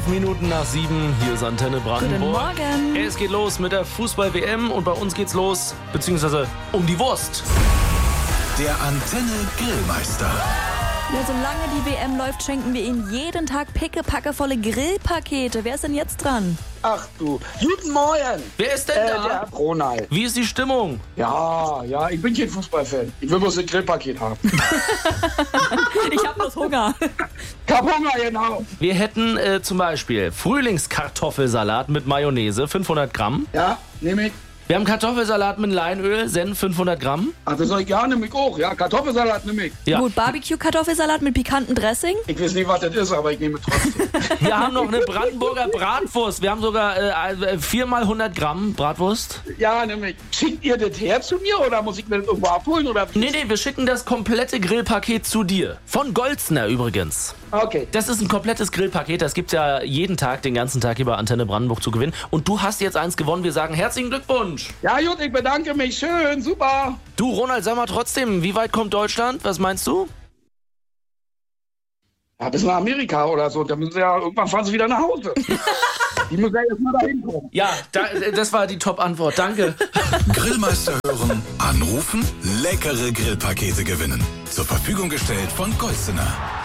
Minuten nach 7, hier ist Antenne Brandenburg. Guten Morgen. Es geht los mit der Fußball-WM und bei uns geht's los, beziehungsweise um die Wurst. Der Antenne Grillmeister. Ja, solange die WM läuft, schenken wir Ihnen jeden Tag pickepackevolle Grillpakete. Wer ist denn jetzt dran? Ach du, guten Morgen. Wer ist denn Der da? Herr Ronald. Wie ist die Stimmung? Ja, ich bin kein Fußballfan. Ich will bloß ein Grillpaket haben. Ich habe bloß Hunger. Ich hab Hunger, genau. Wir hätten zum Beispiel Frühlingskartoffelsalat mit Mayonnaise, 500 Gramm. Ja, nehme ich. Wir haben Kartoffelsalat mit Leinöl, Senf, 500 Gramm. Ach, das soll ich gerne, nehme ich auch. Ja, Kartoffelsalat nehme ich. Ja. Gut, Barbecue-Kartoffelsalat mit pikantem Dressing. Ich weiß nicht, was das ist, aber ich nehme trotzdem. Wir haben noch eine Brandenburger Bratwurst. Wir haben sogar 4 mal 100 Gramm Bratwurst. Ja, nehme ich. Schickt ihr das her zu mir oder muss ich mir das irgendwo abholen? Oder? Nee, wir schicken das komplette Grillpaket zu dir. Von Golzner übrigens. Okay. Das ist ein komplettes Grillpaket. Das gibt's ja jeden Tag, den ganzen Tag hier bei Antenne Brandenburg zu gewinnen. Und du hast jetzt eins gewonnen. Wir sagen herzlichen Glückwunsch. Ja, gut, ich bedanke mich. Schön, super. Du, Ronald, sag mal trotzdem, wie weit kommt Deutschland? Was meinst du? Ja, bis nach Amerika oder so. Da müssen sie ja, irgendwann fahren sie wieder nach Hause. Die müssen ja erst mal dahin kommen. Ja, das war die Top-Antwort. Danke. Grillmeister hören, anrufen, leckere Grillpakete gewinnen. Zur Verfügung gestellt von Golzener.